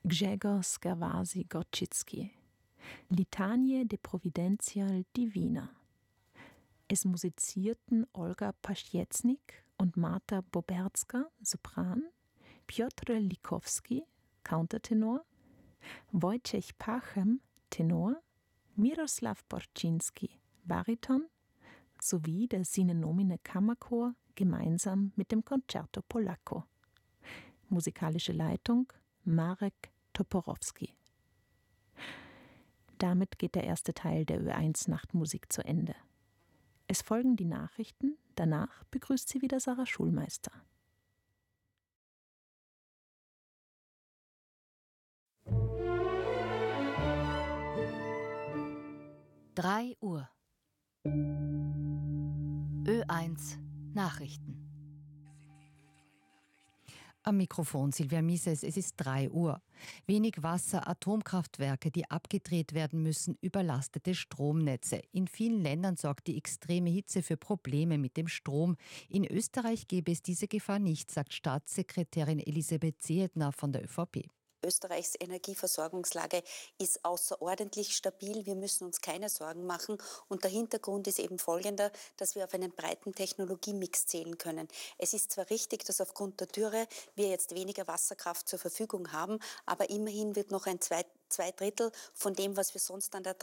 Grzegorz Scerwasi-Gorczycki. Litanie de Providentia Divina. Es musizierten Olga Paśniecznik und Marta Boberska, Sopran, Piotr Likowski, Countertenor, Wojciech Pachem, Tenor, Miroslav Borczynski, Bariton, sowie der Sine Nomine Kammerchor gemeinsam mit dem Concerto Polacco. Musikalische Leitung Marek Toporowski. Damit geht der erste Teil der Ö1 Nachtmusik zu Ende. Es folgen die Nachrichten, danach begrüßt sie wieder Sarah Schulmeister. Drei Uhr. Ö1 Nachrichten. Am Mikrofon Silvia Mises, es ist 3 Uhr. Wenig Wasser, Atomkraftwerke, die abgedreht werden müssen, überlastete Stromnetze. In vielen Ländern sorgt die extreme Hitze für Probleme mit dem Strom. In Österreich gäbe es diese Gefahr nicht, sagt Staatssekretärin Elisabeth Zehetner von der ÖVP. Österreichs Energieversorgungslage ist außerordentlich stabil. Wir müssen uns keine Sorgen machen. Und der Hintergrund ist eben folgender, dass wir auf einen breiten Technologiemix zählen können. Es ist zwar richtig, dass aufgrund der Dürre wir jetzt weniger Wasserkraft zur Verfügung haben, aber immerhin wird noch ein zwei Drittel von dem, was wir sonst an der